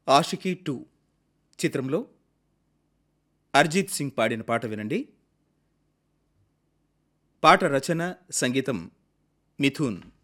ఆషికీ 2 చిత్రంలో అర్జిత్ సింగ్ పాడిన పాట వినండి. పాట రచన, సంగీతం మిథున్.